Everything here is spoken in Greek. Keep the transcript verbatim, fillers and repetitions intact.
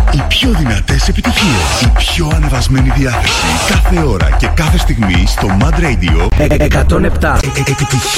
Οι πιο δυνατές επιτυχίες. Η πιο ανεβασμένη διάθεση. Κάθε ώρα και κάθε στιγμή στο Mad Radio εκατόν επτά.